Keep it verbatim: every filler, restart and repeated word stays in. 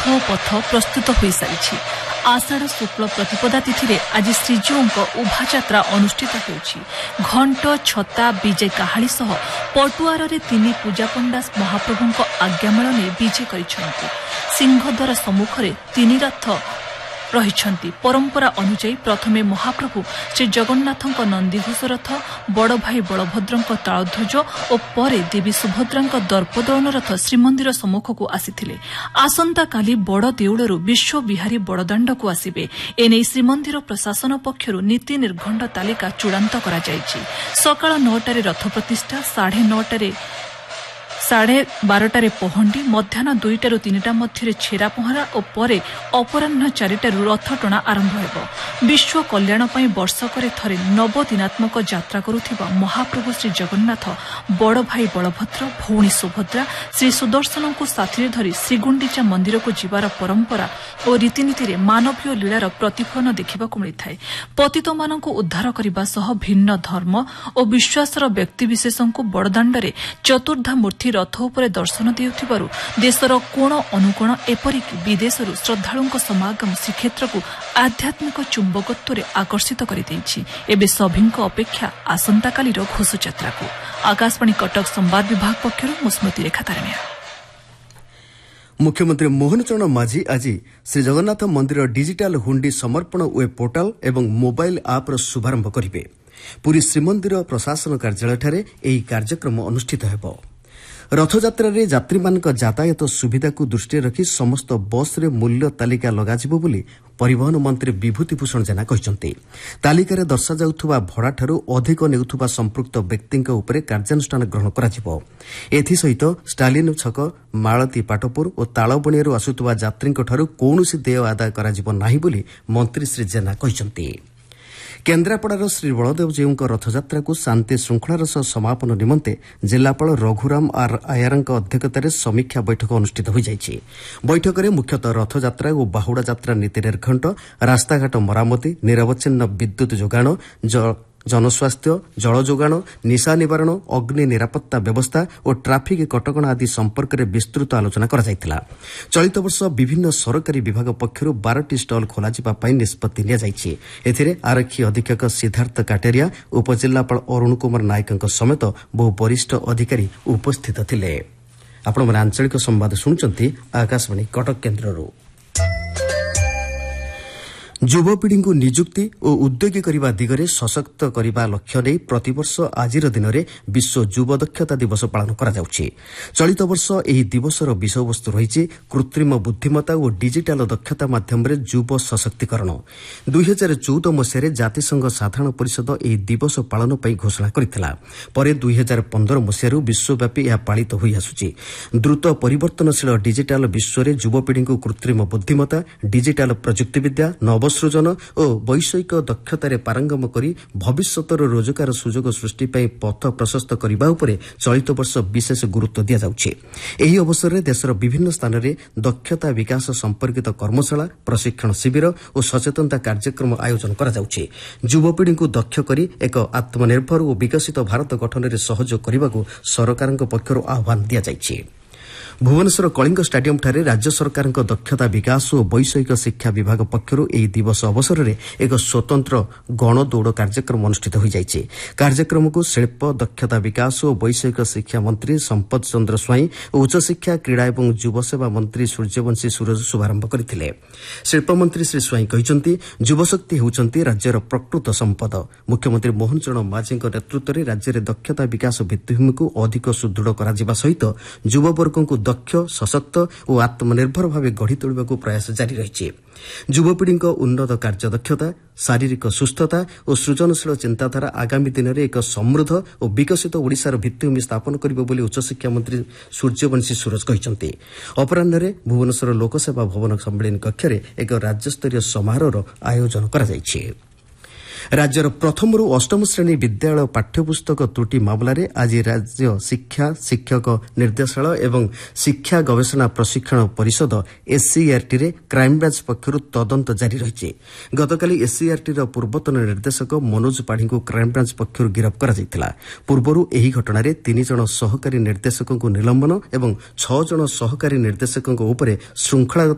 ଓ ପଥ ପ୍ରସ୍ତୁତ ହୋଇସାରିଛି। ଆଷାଢ଼ ଶୁକ୍ଳ ପ୍ରତିପଦା ତିଥିରେ ଆଜି ଶ୍ରୀଜୀଉଙ୍କ ଉଭାଯାତ୍ରା ଅନୁଷ୍ଠିତ ହେଉଛି। ଘଣ୍ଟ ଛତା ବିଜେ କାହାଳି ସହ ପଟୁଆରରେ ତିନି ପୂଜାପଣ୍ଡା ମହାପ୍ରଭୁଙ୍କ ଆଜ୍ଞାମାଳ ନେଇ ବିଜେ କରିଛନ୍ତି। ସିଂହଦ୍ୱାର ସମ୍ମୁଖରେ ତିନି ରଥ ରହିଛନ୍ତି। ପରମ୍ପରା ଅନୁଯାୟୀ ପ୍ରଥମେ ମହାପ୍ରଭୁ ଶ୍ରୀ ଜଗନ୍ନାଥଙ୍କ ନନ୍ଦିଘୋଷ ରଥ, ବଡ଼ ଭାଇ ବଳଭଦ୍ରଙ୍କ ତାଳଧ୍ୱଜ ଓ ପରେ ଦେବୀ ସୁଭଦ୍ରାଙ୍କ ଦର୍ପଦଳନ ରଥ ଶ୍ରୀମନ୍ଦିର ସମ୍ମୁଖକୁ ଆସିଥିଲେ। ଆସନ୍ତାକାଲି ବଡ଼ ଦେଉଳରୁ ବିଶ୍ୱବିହାରୀ ବଡ଼ଦାଣ୍ଡକୁ ଆସିବେ। ଏନେଇ ଶ୍ରୀମନ୍ଦିର ପ୍ରଶାସନ ପକ୍ଷରୁ ନୀତି ନିର୍ଘଣ୍ଟ ତାଲିକା ଚୂଡ଼ାନ୍ତ କରାଯାଇଛି। ସକାଳ ନଅଟାରେ ରଥ ପ୍ରତିଷ୍ଠା, ସାଢ଼େ ନଅଟାରେ ସାଢ଼େ ବାରଟାରେ ପହଣ୍ଡି, ମଧ୍ୟାହ୍ନ ଦୁଇଟାରୁ ତିନିଟା ମଧ୍ୟରେ ଛେରା ପହଁରା ଓ ପରେ ଅପରାହ୍ନ ଚାରିଟାରୁ ରଥଟଣା ଆରମ୍ଭ ହେବ। ବିଶ୍ୱ କଲ୍ୟାଣ ପାଇଁ ବର୍ଷକରେ ଥରେ ନବଦିନାତ୍ମକ ଯାତ୍ରା କରୁଥିବା ମହାପ୍ରଭୁ ଶ୍ରୀ ଜଗନ୍ନାଥ ବଡ଼ ଭାଇ ବଳଭଦ୍ର, ଭଉଣୀ ସୁଭଦ୍ରା, ଶ୍ରୀ ସୁଦର୍ଶନଙ୍କୁ ସାଥିରେ ଧରି ଶ୍ରୀଗୁଣ୍ଡିଚା ମନ୍ଦିରକୁ ଯିବାର ପରମ୍ପରା ଓ ରୀତିନୀତିରେ ମାନବୀୟ ଲୀଳାର ପ୍ରତିଫଳନ ଦେଖିବାକୁ ମିଳିଥାଏ। ପତିତମାନଙ୍କୁ ଉଦ୍ଧାର କରିବା ସହ ଭିନ୍ନ ଧର୍ମ ଓ ବିଶ୍ୱାସର ବ୍ୟକ୍ତିବିଶେଷଙ୍କୁ ବଡ଼ଦାଣ୍ଡରେ ଚତୁର୍ଦ୍ଧା ମୂର୍ତ୍ତି ରଥ ଉପରେ ଦର୍ଶନ ଦେଉଥିବାରୁ ଦେଶର କୋଣ ଅନୁକୋଣ ଏପରିକି ବିଦେଶରୁ ଶ୍ରଦ୍ଧାଳୁଙ୍କ ସମାଗମ ଶ୍ରୀକ୍ଷେତ୍ରକୁ ଆଧ୍ୟାତ୍ମିକ ଚୁମ୍ବକତ୍ୱରେ ଆକର୍ଷିତ କରିଦେଇଛି। ଏବେ ସଭିଙ୍କ ଅପେକ୍ଷା ଆସନ୍ତାକାଲିର ଘୋଷଯାତ୍ରାକୁ। ଆକାଶବାଣୀ କଟକ ସମ୍ବାଦ ବିଭାଗ ପକ୍ଷରୁ ମୁଁ ସ୍ମୃତି ରେଖା ତାରଣିଆ। ମୁଖ୍ୟମନ୍ତ୍ରୀ ମୋହନ ଚରଣ ମାଝୀ ଆଜି ଶ୍ରୀଜଗନ୍ନାଥ ମନ୍ଦିର ଡିଜିଟାଲ ହୁଣ୍ଡି ସମର୍ପଣ ୱେବ୍ ପୋର୍ଟାଲ ଏବଂ ମୋବାଇଲ୍ ଆପ୍ର ଶୁଭାରମ୍ଭ କରିବେ। ପୁରୀ ଶ୍ରୀମନ୍ଦିର ପ୍ରଶାସନ କାର୍ଯ୍ୟାଳୟଠାରେ ଏହି କାର୍ଯ୍ୟକ୍ରମ ଅନୁଷ୍ଠିତ ହେବ। ରଥଯାତ୍ରାରେ ଯାତ୍ରୀମାନଙ୍କ ଯାତାୟତ ସୁବିଧାକୁ ଦୃଷ୍ଟିରେ ରଖି ସମସ୍ତ ବସ୍ରେ ମୂଲ୍ୟ ତାଲିକା ଲଗାଯିବ ବୋଲି ପରିବହନ ମନ୍ତ୍ରୀ ବିଭୂତିଭୂଷଣ ଜେନା କହିଛନ୍ତି। ତାଲିକାରେ ଦର୍ଶାଯାଉଥିବା ଭଡ଼ାଠାରୁ ଅଧିକ ନେଉଥିବା ସମ୍ପୃକ୍ତ ବ୍ୟକ୍ତିଙ୍କ ଉପରେ କାର୍ଯ୍ୟାନୁଷ୍ଠାନ ଗ୍ରହଣ କରାଯିବ। ଏଥିସହିତ ଷ୍ଟାଲିନ୍ ଛକ, ମାଳତୀ ପାଟପୁର ଓ ତାଳବଣିଆରୁ ଆସୁଥିବା ଯାତ୍ରୀଙ୍କଠାରୁ କୌଣସି ଦେୟ ଆଦାୟ କରାଯିବ ନାହିଁ ବୋଲି ମନ୍ତ୍ରୀ ଶ୍ରୀ ଜେନା କହିଛନ୍ତି। କେନ୍ଦ୍ରାପଡ଼ାର ଶ୍ରୀ ବଳଦେବଜୀଉଙ୍କ ରଥଯାତ୍ରାକୁ ଶାନ୍ତି ଶୃଙ୍ଖଳାର ସହ ସମାପନ ନିମନ୍ତେ ଜିଲ୍ଲାପାଳ ରଘୁରାମ ଆର୍ ଆୟାରଙ୍କ ଅଧ୍ୟକ୍ଷତାରେ ସମୀକ୍ଷା ବୈଠକ ଅନୁଷ୍ଠିତ ହୋଇଯାଇଛି। ବୈଠକରେ ମୁଖ୍ୟତଃ ରଥଯାତ୍ରା ଓ ବାହୁଡ଼ା ଯାତ୍ରା ନୀତି ନିର୍ଘଣ୍ଟ, ରାସ୍ତାଘାଟ ମରାମତି, ନିରବଚ୍ଛିନ୍ନ ବିଦ୍ୟୁତ୍ ଯୋଗାଣ, ଜନସ୍ୱାସ୍ଥ୍ୟ, ଜଳ ଯୋଗାଣ, ନିଶା ନିବାରଣ, ଅଗ୍ନି ନିରାପତ୍ତା ବ୍ୟବସ୍ଥା ଓ ଟ୍ରାଫିକ୍ କଟକଣା ଆଦି ସମ୍ପର୍କରେ ବିସ୍ତୃତ ଆଲୋଚନା କରାଯାଇଥିଲା। ଚଳିତ ବର୍ଷ ବିଭିନ୍ନ ସରକାରୀ ବିଭାଗ ପକ୍ଷରୁ ବାରଟି ଷ୍ଟଲ୍ ଖୋଲାଯିବା ପାଇଁ ନିଷ୍ପତ୍ତି ନିଆଯାଇଛି। ଏଥିରେ ଆରକ୍ଷୀ ଅଧୀକ୍ଷକ ସିଦ୍ଧାର୍ଥ କାଟେରିଆ, ଉପଜିଲ୍ଲାପାଳ ଅରୁଣ କୁମାର ନାୟକଙ୍କ ସମେତ ବହୁ ବରିଷ୍ଠ ଅଧିକାରୀ ଉପସ୍ଥିତ ଥିଲେ। ଆପଣମାନେ ଆଞ୍ଚଳିକ ସମ୍ବାଦ ଶୁଣୁଛନ୍ତି ଆକାଶବାଣୀ କଟକ କେନ୍ଦ୍ରରୁ। ଯୁବପିଢ଼ିଙ୍କୁ ନିଯୁକ୍ତି ଓ ଉଦ୍ୟୋଗୀ କରିବା ଦିଗରେ ସଶକ୍ତ କରିବା ଲକ୍ଷ୍ୟ ନେଇ ପ୍ରତିବର୍ଷ ଆଜିର ଦିନରେ ବିଶ୍ୱ ଯୁବ ଦକ୍ଷତା ଦିବସ ପାଳନ କରାଯାଉଛି। ଚଳିତ ବର୍ଷ ଏହି ଦିବସର ବିଷୟବସ୍ତୁ ରହିଛି କୃତ୍ରିମ ବୁଦ୍ଧିମତ୍ତା ଓ ଡିଜିଟାଲ ଦକ୍ଷତା ମାଧ୍ୟମରେ ଯୁବ ସଶକ୍ତିକରଣ। ଦୁଇ ହଜାର ଚଉଦ ମସିହାରେ ଜାତିସଂଘ ସାଧାରଣ ପରିଷଦ ଏହି ଦିବସ ପାଳନ ପାଇଁ ଘୋଷଣା କରିଥିଲା। ପରେ ଦୁଇ ହଜାର ପନ୍ଦର ମସିହାରୁ ବିଶ୍ୱବ୍ୟାପୀ ଏହା ପାଳିତ ହୋଇଆସୁଛି। ଦ୍ରୁତ ପରିବର୍ତ୍ତନଶୀଳ ଡିଜିଟାଲ ବିଶ୍ୱରେ ଯୁବପିଢ଼ିଙ୍କୁ କୃତ୍ରିମ ବୁଦ୍ଧିମତ୍ତା, ଡିଜିଟାଲ ପ୍ରଯୁକ୍ତିବିଦ୍ୟା, ନବ ସୃଜନ ଓ ବୈଷୟିକ ଦକ୍ଷତାରେ ପାରଙ୍ଗମ କରି ଭବିଷ୍ୟତର ରୋଜଗାର ସୁଯୋଗ ସୃଷ୍ଟି ପାଇଁ ପଥ ପ୍ରଶସ୍ତ କରିବା ଉପରେ ଚଳିତ ବର୍ଷ ବିଶେଷ ଗୁରୁତ୍ୱ ଦିଆଯାଉଛି। ଏହି ଅବସରରେ ଦେଶର ବିଭିନ୍ନ ସ୍ଥାନରେ ଦକ୍ଷତା ବିକାଶ ସମ୍ପର୍କିତ କର୍ମଶାଳା, ପ୍ରଶିକ୍ଷଣ ଶିବିର ଓ ସଚେତନତା କାର୍ଯ୍ୟକ୍ରମ ଆୟୋଜନ କରାଯାଉଛି। ଯୁବପିଢ଼ିଙ୍କୁ ଦକ୍ଷ କରି ଏକ ଆତ୍ମନିର୍ଭର ଓ ବିକଶିତ ଭାରତ ଗଠନରେ ସହଯୋଗ କରିବାକୁ ସରକାରଙ୍କ ପକ୍ଷରୁ ଆହ୍ୱାନ ଦିଆଯାଇଛି। ଭୁବନେଶ୍ୱର କଳିଙ୍ଗ ଷ୍ଟାଡିୟମ୍ଠାରେ ରାଜ୍ୟ ସରକାରଙ୍କ ଦକ୍ଷତା ବିକାଶ ଓ ବୈଷୟିକ ଶିକ୍ଷା ବିଭାଗ ପକ୍ଷରୁ ଏହି ଦିବସ ଅବସରରେ ଏକ ସ୍ୱତନ୍ତ୍ର ଗଣଦୌଡ଼ କାର୍ଯ୍ୟକ୍ରମ ଅନୁଷ୍ଠିତ ହୋଇଯାଇଛି। କାର୍ଯ୍ୟକ୍ରମକୁ ଶିଳ୍ପ, ଦକ୍ଷତା ବିକାଶ ଓ ବୈଷୟିକ ଶିକ୍ଷା ମନ୍ତ୍ରୀ ସମ୍ପତ ଚନ୍ଦ୍ର ସ୍ୱାଇଁ ଓ ଉଚ୍ଚଶିକ୍ଷା, କ୍ରୀଡ଼ା ଏବଂ ଯୁବସେବା ମନ୍ତ୍ରୀ ସୂର୍ଯ୍ୟବଂଶୀ ସୁରଜ ଶୁଭାରମ୍ଭ କରିଥିଲେ। ଶିଳ୍ପମନ୍ତ୍ରୀ ଶ୍ରୀ ସ୍ୱାଇଁ କହିଛନ୍ତି, ଯୁବଶକ୍ତି ହେଉଛନ୍ତି ରାଜ୍ୟର ପ୍ରକୃତ ସମ୍ପଦ। ମୁଖ୍ୟମନ୍ତ୍ରୀ ମୋହନ ଚରଣ ମାଝୀଙ୍କ ନେତୃତ୍ୱରେ ରାଜ୍ୟରେ ଦକ୍ଷତା ବିକାଶ ଭିତ୍ତିଭୂମିକୁ ଅଧିକ ସୁଦୃଢ଼ କରାଯିବା ସହିତ ଯୁବବର୍ଗଙ୍କୁ ଦକ୍ଷ, ସଶକ୍ତ ଓ ଆତ୍ମନିର୍ଭର ଭାବେ ଗଢ଼ି ତୋଳିବାକୁ ପ୍ରୟାସ ଜାରି ରହିଛି। ଯୁବପିଢ଼ିଙ୍କ ଉନ୍ନତ କାର୍ଯ୍ୟଦକ୍ଷତା, ଶାରୀରିକ ସୁସ୍ଥତା ଓ ସୃଜନଶୀଳ ଚିନ୍ତାଧାରା ଆଗାମୀ ଦିନରେ ଏକ ସମୃଦ୍ଧ ଓ ବିକଶିତ ଓଡ଼ିଶାର ଭିତ୍ତିଭୂମି ସ୍ଥାପନ କରିବ ବୋଲି ଉଚ୍ଚଶିକ୍ଷା ମନ୍ତ୍ରୀ ସୂର୍ଯ୍ୟବଂଶୀ ସୁରଜ କହିଛନ୍ତି। ଅପରାହ୍ନରେ ଭୁବନେଶ୍ୱର ଲୋକସେବା ଭବନ ସମ୍ମିଳନୀ କକ୍ଷରେ ଏକ ରାଜ୍ୟସ୍ତରୀୟ ସମାରୋହର ଆୟୋଜନ କରାଯାଇଛି। ରାଜ୍ୟର ପ୍ରଥମରୁ ଅଷ୍ଟମ ଶ୍ରେଣୀ ବିଦ୍ୟାଳୟ ପାଠ୍ୟପୁସ୍ତକ ତ୍ରୁଟି ମାମଲାରେ ଆଜି ରାଜ୍ୟ ଶିକ୍ଷା ଶିକ୍ଷକ ନିର୍ଦ୍ଦେଶାଳୟ ଏବଂ ଶିକ୍ଷା ଗବେଷଣା ପ୍ରଶିକ୍ଷଣ ପରିଷଦ ଏସ୍ସିଇଆର୍ଟିରେ କ୍ରାଇମବ୍ରାଞ୍ଚ ପକ୍ଷରୁ ତଦନ୍ତ ଜାରି ରହିଛି। ଗତକାଲି ଏସ୍ସିଇଆର୍ଟିର ପୂର୍ବତନ ନିର୍ଦ୍ଦେଶକ ମନୋଜ ପାଢ଼ୀଙ୍କୁ କ୍ରାଇମବ୍ରାଞ୍ଚ ପକ୍ଷରୁ ଗିରଫ କରାଯାଇଥିଲା। ପୂର୍ବରୁ ଏହି ଘଟଣାରେ ତିନି ଜଣ ସହକାରୀ ନିର୍ଦ୍ଦେଶକଙ୍କୁ ନିଲମ୍ବନ ଏବଂ ଛଅ ଜଣ ସହକାରୀ ନିର୍ଦ୍ଦେଶକଙ୍କ ଉପରେ ଶୃଙ୍ଖଳାଗତ